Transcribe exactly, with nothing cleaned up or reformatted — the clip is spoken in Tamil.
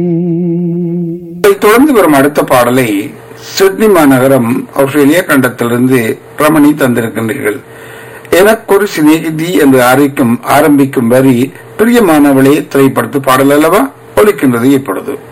இதைத் தொடர்ந்து வரும் அடுத்த பாடலை சிட்னி மாநகரம் ஆஸ்திரேலிய கண்டத்திலிருந்து ரமணி தந்திருக்கின்றீர்கள். எனக்கொரு சிநேகிதி என்று ஆரம்பிக்கும் ஆரம்பிக்கும் வரி பிரியமானவளே திரைப்படத்து பாடல் அல்லவா ஒலிக்கின்றது இப்பொழுது.